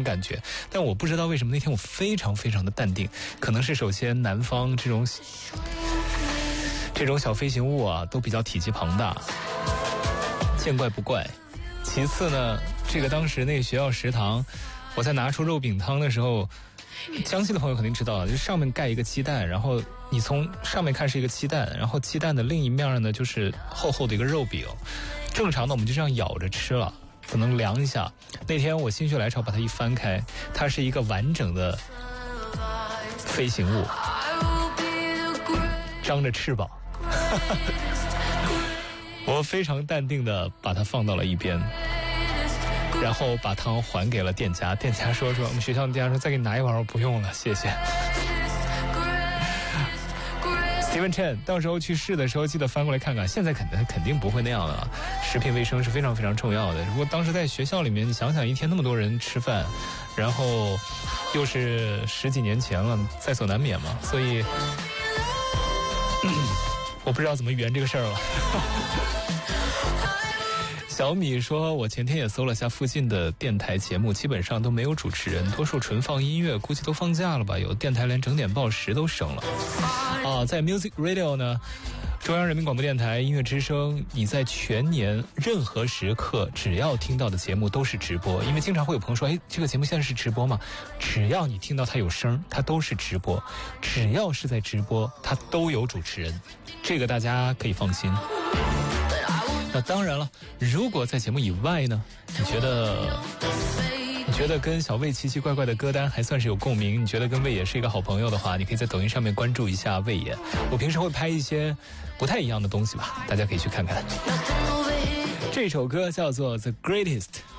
感觉。但我不知道为什么那天我非常非常的淡定，可能是首先南方这种小飞行物啊都比较体积庞大，见怪不怪。其次呢，这个当时那个学校食堂，我在拿出肉饼汤的时候，江西的朋友肯定知道，就上面盖一个鸡蛋，然后你从上面看是一个鸡蛋，然后鸡蛋的另一面呢就是厚厚的一个肉饼。正常的我们就这样咬着吃了，可能量一下。那天我心血来潮把它一翻开，它是一个完整的飞行物，张着翅膀。我非常淡定的把它放到了一边，然后把汤还给了店家。店家说我们学校的店家说再给你拿一碗，我不用了，谢谢。Steven Chen， 到时候去试的时候记得翻过来看看。现在肯定不会那样了，食品卫生是非常非常重要的。如果当时在学校里面，你想想一天那么多人吃饭，然后又是10几年前了，在所难免嘛。所以，我不知道怎么圆这个事儿了。小米说，我前天也搜了下附近的电台节目，基本上都没有主持人，多数纯放音乐，估计都放假了吧，有的电台连整点报时都省了。在 Music Radio 呢，中央人民广播电台音乐之声，你在全年任何时刻只要听到的节目都是直播。因为经常会有朋友说，这个节目现在是直播吗？只要你听到它有声，它都是直播。只要是在直播，它都有主持人，这个大家可以放心。那当然了，如果在节目以外呢，你觉得跟小魏奇奇怪怪的歌单还算是有共鸣，你觉得跟魏野是一个好朋友的话，你可以在抖音上面关注一下魏野。我平时会拍一些不太一样的东西吧，大家可以去看看。这首歌叫做 The Greatest。